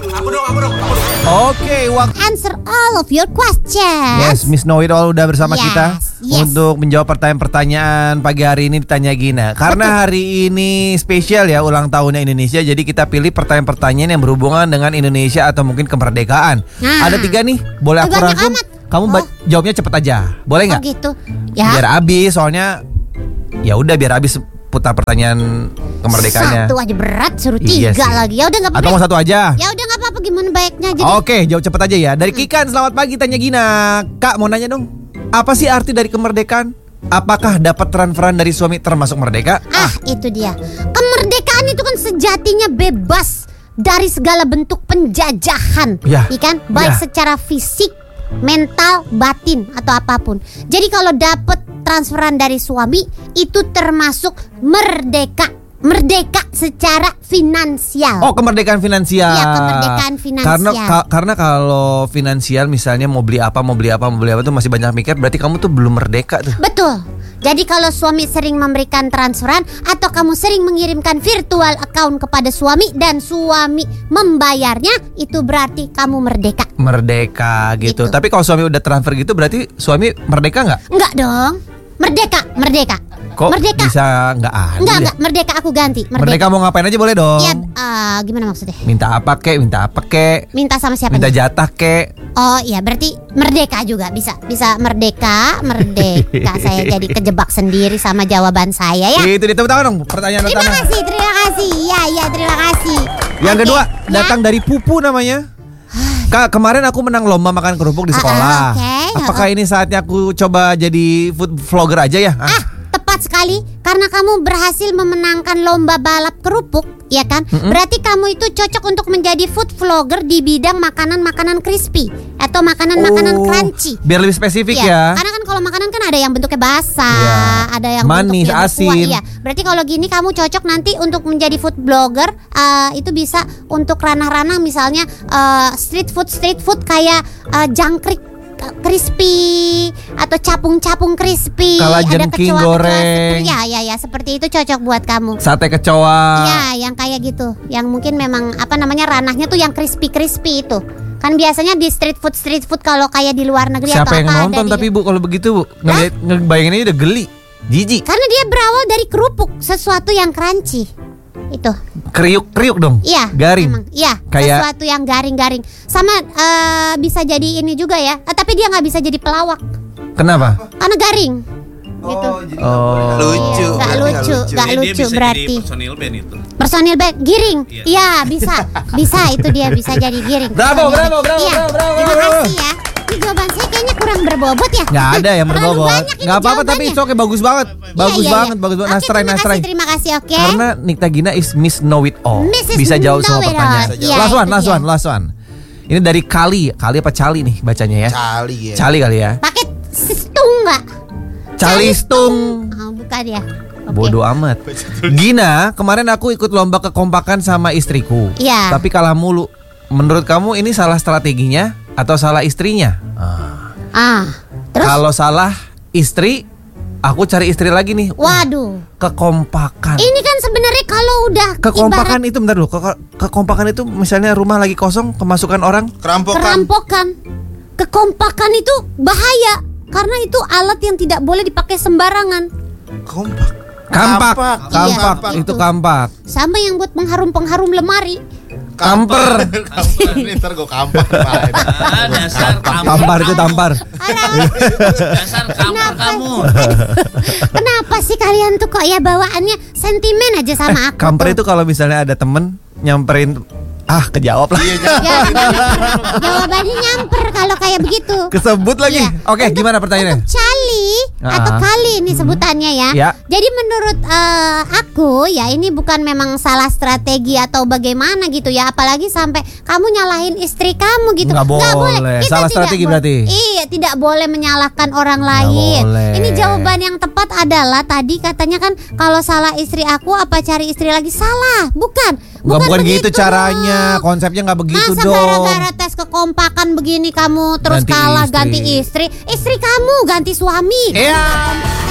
Aku dong. Oke, Answer all of your questions. Yes, Miss Know It All udah bersama kita yes. untuk menjawab pertanyaan-pertanyaan pagi hari ini ditanya Gina. Karena hari ini spesial ya ulang tahunnya Indonesia, jadi kita pilih pertanyaan-pertanyaan yang berhubungan dengan Indonesia atau mungkin kemerdekaan. Ada 3 nih, boleh aku banyak rangkum? amat. Kamu jawabnya cepet aja, boleh nggak? Oh gitu. Ya. Biar habis, soalnya ya udah biar habis putar pertanyaan kemerdekaannya. Satu aja berat, suruh Iya 3 sih. lagi. Ya udah nggak apa-apa. Atau mau 1 aja? Ya udah nggak apa-apa, gimana baiknya jadi. Oke, jawab cepet aja ya. Dari Kikan, selamat pagi tanya Gina. Kak mau nanya dong, apa sih arti dari kemerdekaan? Apakah dapat transferan dari suami termasuk merdeka? Itu dia. Kemerdekaan itu kan sejatinya bebas dari segala bentuk penjajahan, Ya. kan? Baik Ya. secara fisik, mental, batin atau apapun. Jadi kalau dapat transferan dari suami itu termasuk merdeka. Merdeka secara finansial. Oh, kemerdekaan finansial. Iya, kemerdekaan finansial. Karena kalau finansial misalnya mau beli apa tuh masih banyak mikir, berarti kamu tuh belum merdeka tuh. Betul. Jadi kalau suami sering memberikan transferan atau kamu sering mengirimkan virtual account kepada suami dan suami membayarnya, itu berarti kamu merdeka. Merdeka gitu. Tapi kalau suami udah transfer gitu berarti suami merdeka nggak? Enggak dong. Merdeka. Kok merdeka. bisa nggak adil? Enggak, merdeka aku ganti. Merdeka mau ngapain aja boleh dong. Ya, gimana maksudnya? Minta apa kek? Minta sama siapa? Minta nih? jatah kek? Oh iya, berarti merdeka juga bisa merdeka. Saya jadi kejebak sendiri sama jawaban saya ya. Itu dia, tepuk tangan dong. Pertanyaan Terima pertama. kasih. Ya, terima kasih. Yang Oke, kedua ya. datang dari Pupu namanya. Kak, kemarin aku menang lomba makan kerupuk di sekolah. Oke. Apakah ini saatnya aku coba jadi food vlogger aja ya? Tepat sekali, karena kamu berhasil memenangkan lomba balap kerupuk, ya kan? Berarti kamu itu cocok untuk menjadi food vlogger di bidang makanan-makanan crispy atau makanan-makanan crunchy. Biar lebih spesifik ya. Karena kan kalau makanan kan ada yang bentuknya basah, Iya. ada yang Manis, bentuknya berkuah. asin. Iya. Berarti kalau gini kamu cocok nanti untuk menjadi food blogger. Itu bisa untuk ranah-ranah misalnya street food kayak jangkrik crispy atau capung-capung crispy, Kalajengking goreng. Ya, seperti itu cocok buat kamu. Sate kecoa. Ya, yang kayak gitu, yang mungkin memang ranahnya tuh yang crispy itu. Kan biasanya di street food kalau kayak di luar negeri Siapa atau yang apa nonton ada tapi Bu kalau begitu Bu? Ngebayanginnya udah geli. Jijik. karena dia berawal dari kerupuk, sesuatu yang crunchy. Itu. Kriuk dong. Iya. Garing. Emang. Iya. Kayak- Sesuatu yang garing-garing. Sama bisa jadi ini juga ya. Tapi dia nggak bisa jadi pelawak Kenapa? karena garing. Gitu. Lucu. Nggak berarti lucu, nggak Jadi dia lucu bisa berarti. jadi personil band itu. Personil band giring. Iya, bisa itu dia bisa jadi giring. Bravo, Personil bravo, band. bravo, Iya. bravo, bravo, Terima bravo. kasih ya. Ini jawaban saya kayaknya kurang berbobot ya. Nggak ada yang Terlalu berbobot. banyak ini Nggak apa-apa tapi jawabannya. oke, bagus banget. Bagus Iya. banget. Nice try. Terima kasih, oke. Karena Nikta Gina is Miss Know It All. Mrs. Bisa jawab Know semua It All. pertanyaan. Iya, Last itu one. Ini dari Kali apa Cali nih bacanya ya? Cali ya. Cali kali ya. Pakai stung nggak? Cali Stung. Oh, bukan ya. Oke. Bodoh amat. Gina, kemarin aku ikut lomba kekompakan sama istriku. Iya. Tapi kalah mulu. Menurut kamu ini salah strateginya atau salah istrinya? Terus? Kalau salah istri, aku cari istri lagi nih. Waduh. Kekompakan. Ini kan sebenarnya kalau udah Kekompakan itu bentar dulu. Kekompakan itu misalnya rumah lagi kosong, kemasukan orang. kerampokan. Kekompakan itu bahaya karena itu alat yang tidak boleh dipakai sembarangan. Kompak. Kampak. Iya, Itu itu. kampak. Sama yang buat pengharum lemari. Kamper. Ini ntar gue kampak. Dasar Tampar itu tampar. Dasar kampar kamu. Kenapa sih kalian tuh kok ya bawaannya sentimen aja sama aku? Kamper tuh? itu kalau misalnya ada temen nyamperin, kejawab lah. Ya, jawabannya nyamper kalau kayak begitu. Kesebut lagi. Iya. Oke, gimana pertanyaannya? Untuk Cali atau kali ini sebutannya ya. Ya. Jadi menurut aku ya ini bukan memang salah strategi atau bagaimana gitu ya. Apalagi sampai kamu nyalahin istri kamu gitu. Nggak boleh. Kita Salah tidak strategi berarti. Iya, tidak boleh menyalahkan orang lain. boleh. Ini jawaban yang tepat adalah tadi katanya kan kalau salah istri aku apa cari istri lagi, salah. Bukan Bukan gitu begitu caranya. dong. Konsepnya nggak begitu Masa dong. gara-gara tes kekompakan begini kamu terus Ganti kalah istri. ganti istri? Istri kamu ganti suami. Iya.